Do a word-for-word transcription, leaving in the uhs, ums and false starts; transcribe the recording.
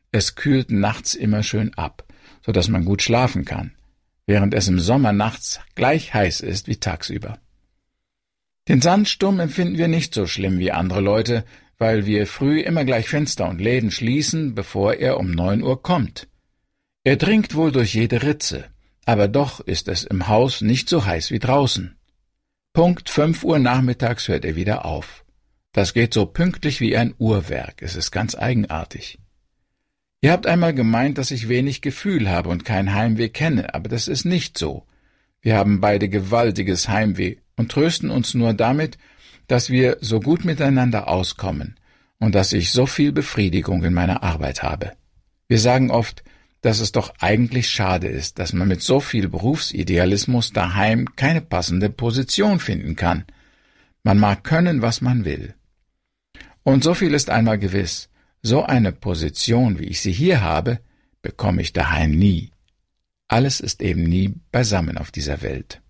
Es kühlt nachts immer schön ab, so dass man gut schlafen kann, während es im Sommer nachts gleich heiß ist wie tagsüber. Den Sandsturm empfinden wir nicht so schlimm wie andere Leute, weil wir früh immer gleich Fenster und Läden schließen, bevor er um neun Uhr kommt. Er dringt wohl durch jede Ritze, aber doch ist es im Haus nicht so heiß wie draußen. Punkt fünf Uhr nachmittags hört er wieder auf. Das geht so pünktlich wie ein Uhrwerk, es ist ganz eigenartig. Ihr habt einmal gemeint, dass ich wenig Gefühl habe und kein Heimweh kenne, aber das ist nicht so. Wir haben beide gewaltiges Heimweh und trösten uns nur damit, dass wir so gut miteinander auskommen und dass ich so viel Befriedigung in meiner Arbeit habe. Wir sagen oft, dass es doch eigentlich schade ist, dass man mit so viel Berufsidealismus daheim keine passende Position finden kann. Man mag können, was man will. Und so viel ist einmal gewiss, so eine Position, wie ich sie hier habe, bekomme ich daheim nie. Alles ist eben nie beisammen auf dieser Welt.